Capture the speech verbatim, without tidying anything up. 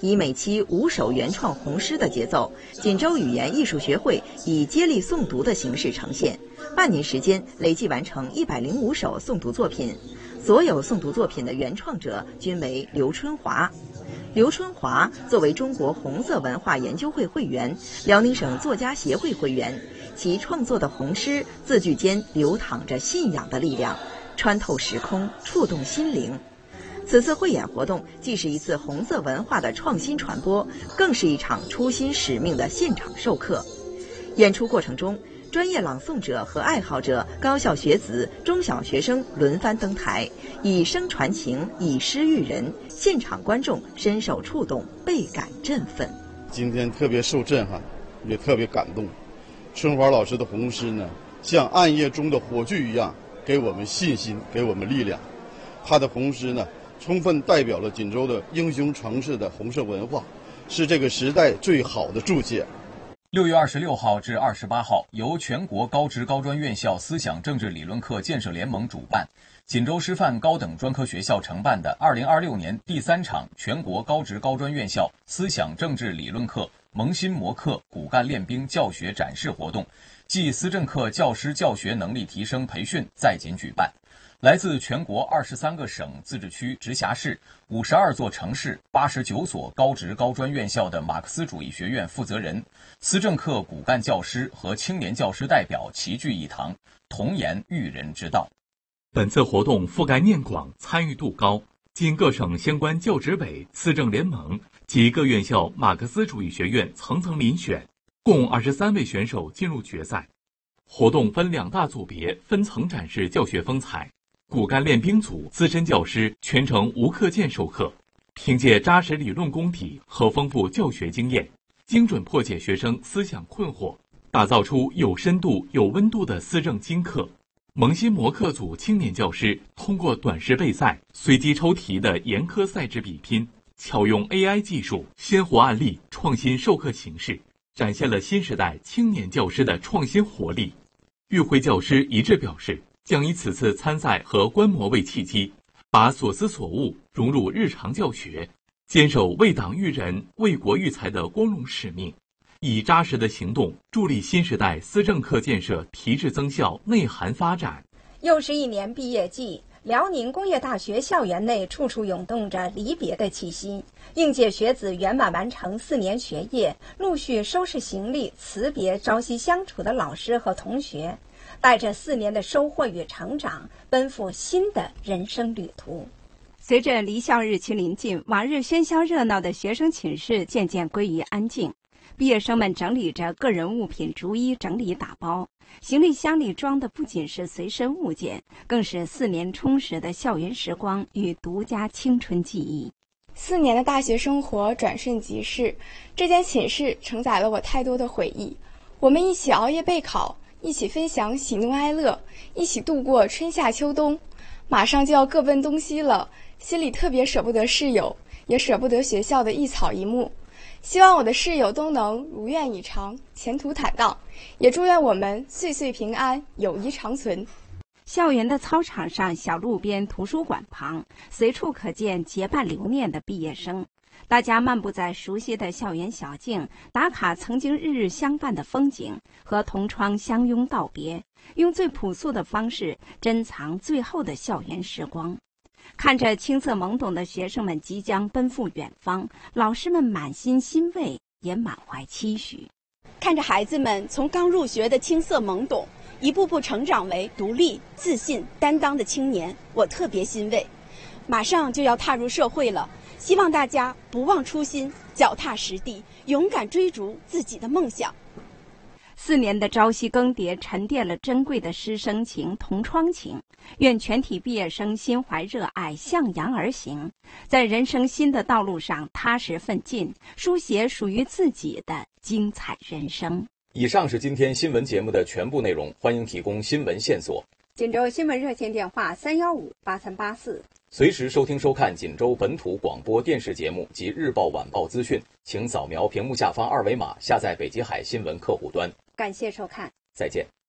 以每期五首原创红诗的节奏，锦州语言艺术学会以接力诵读的形式呈现。半年时间，累计完成一百零五首诵读作品。所有诵读作品的原创者均为刘春华。刘春华作为中国红色文化研究会会员、辽宁省作家协会会员，其创作的红诗字句间流淌着信仰的力量，穿透时空，触动心灵。此次汇演活动既是一次红色文化的创新传播，更是一场初心使命的现场授课。演出过程中，专业朗诵者和爱好者、高校学子、中小学生轮番登台，以声传情，以诗育人，现场观众深受触动，倍感振奋。 今天特别受震撼，也特别感动。春华老师的红诗呢，像暗夜中的火炬一样，给我们信心，给我们力量。他的红诗呢，充分代表了锦州的英雄城市的红色文化，是这个时代最好的注解。 六月二十六号至二十八号，由全国高职高专院校思想政治理论课建设联盟主办，锦州师范高等专科学校承办的二零二六年第三场全国高职高专院校思想政治理论课萌新磨课骨干练兵教学展示活动暨思政课教师教学能力提升培训在锦举办。来自全国二十三个省、自治区、直辖市、五十二座城市、八十九所高职高专院校的马克思主义学院负责人、思政课骨干教师和青年教师代表齐聚一堂，同言育人之道。 本次活动覆盖面广，参与度高，经各省相关教职委、思政联盟及各院校马克思主义学院层层遴选，共二十三位选手进入决赛。活动分两大组别，分层展示教学风采。骨干练兵组资深教师全程无课件授课，凭借扎实理论功底和丰富教学经验，精准破解学生思想困惑，打造出有深度、有温度的思政精课。萌新磨课组青年教师通过短时备赛、随机抽题的严苛赛制比拼，巧用 A I 技术、鲜活案例、创新授课形式，展现了新时代青年教师的创新活力。与会教师一致表示，将以此次参赛和观摩为契机，把所思所悟融入日常教学，坚守为党育人、为国育才的光荣使命，以扎实的行动助力新时代思政课建设提质增效、内涵发展。 又是一年毕业季，辽宁工业大学校园内处处涌动着离别的气息。应届学子圆满完成四年学业，陆续收拾行李辞别朝夕相处的老师和同学，带着四年的收获与成长，奔赴新的人生旅途。随着离校日期临近，往日喧嚣热闹的学生寝室渐渐归于安静。毕业生们整理着个人物品，逐一整理打包。行李箱里装的不仅是随身物件，更是四年充实的校园时光与独家青春记忆。 四年的大学生活转瞬即逝，这间寝室承载了我太多的回忆。我们一起熬夜备考，一起分享喜怒哀乐，一起度过春夏秋冬。马上就要各奔东西了，心里特别舍不得室友，也舍不得学校的一草一木。希望我的室友都能如愿以偿，前途坦荡，也祝愿我们岁岁平安，友谊长存。校园的操场上、小路边、图书馆旁，随处可见结伴留念的毕业生。大家漫步在熟悉的校园小径，打卡曾经日日相伴的风景，和同窗相拥道别，用最朴素的方式珍藏最后的校园时光。看着青涩懵懂的学生们即将奔赴远方，老师们满心欣慰，也满怀期许。 看着孩子们从刚入学的青涩懵懂，一步步成长为独立、自信、担当的青年，我特别欣慰。马上就要踏入社会了，希望大家不忘初心，脚踏实地，勇敢追逐自己的梦想。 四年的朝夕更迭，沉淀了珍贵的师生情、同窗情。愿全体毕业生心怀热爱，向阳而行，在人生新的道路上踏实奋进，书写属于自己的精彩人生。 以上是今天新闻节目的全部内容，欢迎提供新闻线索。 锦州新闻热线电话三幺五八三八四。 随时收听收看锦州本土广播电视节目及日报晚报资讯，请扫描屏幕下方二维码下载北极海新闻客户端。 感谢收看， 再见。